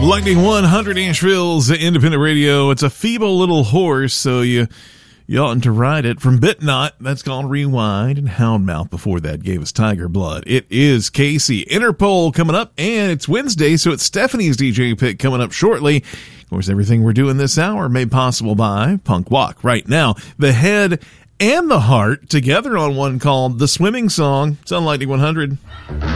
Lightning 100 Asheville's independent radio. It's a feeble little horse, so you oughtn't to ride it. From Bitnot, that's called Rewind, and Houndmouth before that gave us Tiger Blood. It is Casey. Interpol coming up, and it's Wednesday, so it's Stephanie's DJ pick coming up shortly. Of course, everything we're doing this hour made possible by Punk Walk. Right now, the head and the heart together on one called The Swimming Song. It's on Lightning 100.